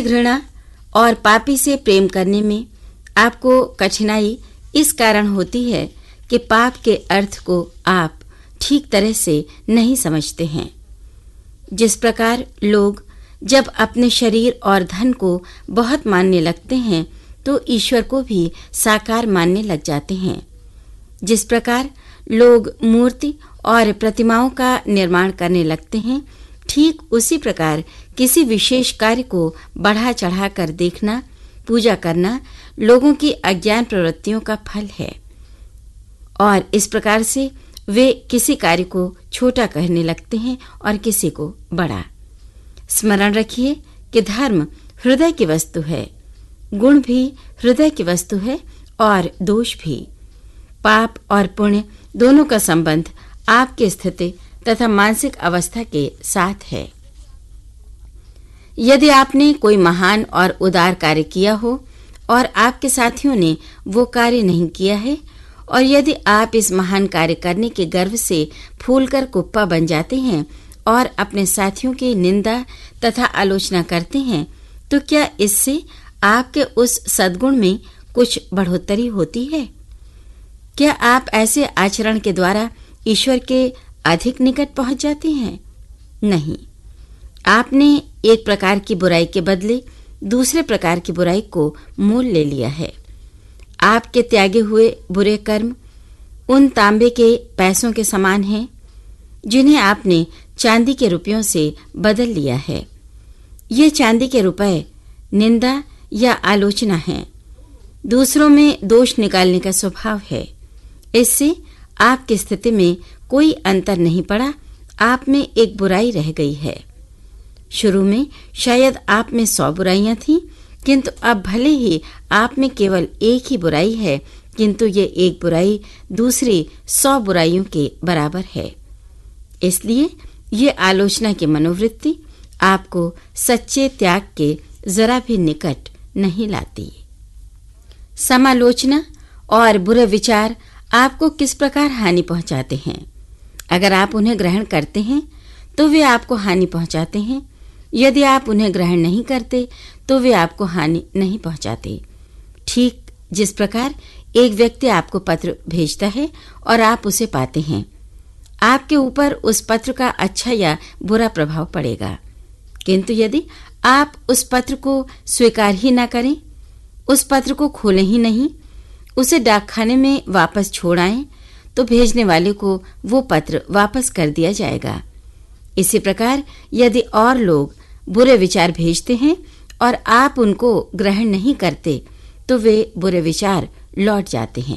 घृणा और पापी से प्रेम करने में आपको कठिनाई इस कारण होती है कि पाप के अर्थ को आप ठीक तरह से नहीं समझते हैं। जिस प्रकार लोग जब अपने शरीर और धन को बहुत मानने लगते हैं तो ईश्वर को भी साकार मानने लग जाते हैं। जिस प्रकार लोग मूर्ति और प्रतिमाओं का निर्माण करने लगते हैं, ठीक उसी प्रकार किसी विशेष कार्य को बढ़ा चढ़ा कर देखना, पूजा करना लोगों की अज्ञान प्रवृत्तियों का फल है और इस प्रकार से वे किसी कार्य को छोटा कहने लगते हैं और किसी को बड़ा। स्मरण रखिए कि धर्म हृदय की वस्तु है, गुण भी हृदय की वस्तु है और दोष भी। पाप और पुण्य दोनों का संबंध आपकी स्थिति तथा मानसिक अवस्था के साथ है। यदि आपने कोई महान और उदार कार्य किया हो और आपके साथियों ने वो कार्य नहीं किया है, और यदि आप इस महान कार्य करने के गर्व से फूलकर कुप्पा बन जाते हैं और अपने साथियों की निंदा तथा आलोचना करते हैं, तो क्या इससे आपके उस सद्गुण में कुछ बढ़ोतरी होती है? क्या आप ऐसे आचरण के द्वारा ईश्वर के अधिक निकट पहुंच जाते हैं? नहीं। आपने एक प्रकार की बुराई के बदले दूसरे प्रकार की बुराई को मोल ले लिया है। आपके त्यागे हुए बुरे कर्म उन तांबे के पैसों के समान हैं जिन्हें आपने चांदी के रुपयों से बदल लिया है। ये चांदी के रुपए निंदा या आलोचना हैं। दूसरों में दोष निकालने का स्वभाव है। इससे आपकी स्थिति में कोई अंतर नहीं पड़ा, आप में एक बुराई रह गई है। शुरू में शायद आप में 100 बुराइयां थीं, किंतु अब भले ही आप में केवल एक ही बुराई है, किंतु ये एक बुराई दूसरी 100 बुराइयों के बराबर है। इसलिए ये आलोचना की मनोवृत्ति आपको सच्चे त्याग के जरा भी निकट नहीं लाती। समालोचना और बुरे विचार आपको किस प्रकार हानि पहुंचाते हैं? अगर आप उन्हें ग्रहण करते हैं तो वे आपको हानि पहुंचाते हैं, यदि आप उन्हें ग्रहण नहीं करते तो वे आपको हानि नहीं पहुंचाते। ठीक जिस प्रकार एक व्यक्ति आपको पत्र भेजता है और आप उसे पाते हैं, आपके ऊपर उस पत्र का अच्छा या बुरा प्रभाव पड़ेगा। किंतु यदि आप उस पत्र को स्वीकार ही न करें, उस पत्र को खोलें ही नहीं, उसे डाकखाने में वापस छोड़ आएं, तो भेजने वाले को वो पत्र वापस कर दिया जाएगा। इसी प्रकार यदि और लोग बुरे विचार भेजते हैं और आप उनको ग्रहण नहीं करते, तो वे बुरे विचार लौट जाते हैं।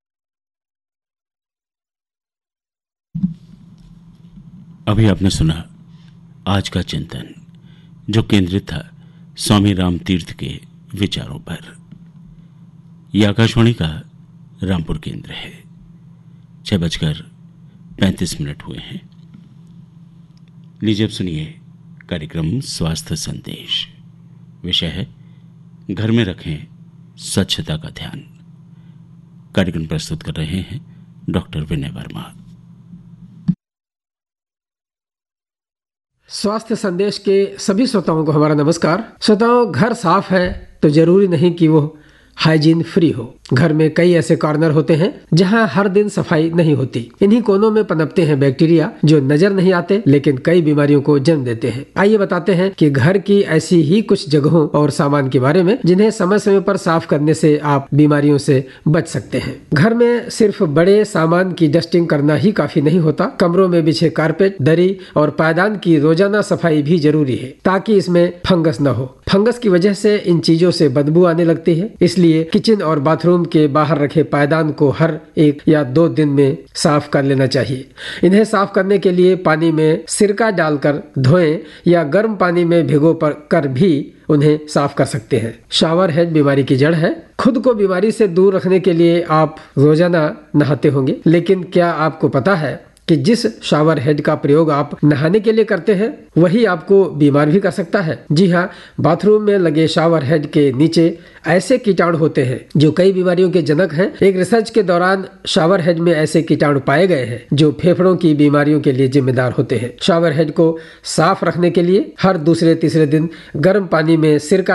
अभी आपने सुना आज का चिंतन, जो केंद्रित था स्वामी राम तीर्थ के विचारों पर। यह आकाशवाणी का रामपुर केंद्र है। 6:35 हुए हैं। लीजिए अब सुनिए कार्यक्रम स्वास्थ्य संदेश। विषय है घर में रखें स्वच्छता का ध्यान। कार्यक्रम प्रस्तुत कर रहे हैं डॉक्टर विनय वर्मा। स्वास्थ्य संदेश के सभी श्रोताओं को हमारा नमस्कार। श्रोताओं, घर साफ है तो जरूरी नहीं कि वो हाइजीन फ्री हो। घर में कई ऐसे कॉर्नर होते हैं जहां हर दिन सफाई नहीं होती। इन्हीं कोनों में पनपते हैं बैक्टीरिया जो नजर नहीं आते लेकिन कई बीमारियों को जन्म देते हैं। आइए बताते हैं कि घर की ऐसी ही कुछ जगहों और सामान के बारे में जिन्हें समय समय पर साफ करने से आप बीमारियों से बच सकते हैं। घर में सिर्फ बड़े सामान की डस्टिंग करना ही काफी नहीं होता। कमरों में बिछे कारपेट, दरी और पायदान की रोजाना सफाई भी जरूरी है ताकि इसमें फंगस न हो। फंगस की वजह से इन चीजों से बदबू आने लगती है। इसलिए किचन और बाथरूम के बाहर रखे पायदान को हर 1 या 2 दिन में साफ कर लेना चाहिए। इन्हें साफ करने के लिए पानी में सिरका डालकर धोएं या गर्म पानी में भिगो कर भी उन्हें साफ कर सकते हैं। शावर हेड बीमारी की जड़ है। खुद को बीमारी से दूर रखने के लिए आप रोजाना नहाते होंगे, लेकिन क्या आपको पता है कि जिस शावर हेड का प्रयोग आप नहाने के लिए करते हैं वही आपको बीमार भी कर सकता है। जी हाँ, बाथरूम में लगे शावर हेड के नीचे ऐसे कीटाणु होते हैं जो कई बीमारियों के जनक हैं। एक रिसर्च के दौरान शावर हेड में ऐसे कीटाणु पाए गए हैं जो फेफड़ों की बीमारियों के लिए जिम्मेदार होते हैं। शावर हेड को साफ रखने के लिए हर दूसरे तीसरे दिन गर्म पानी में सिरका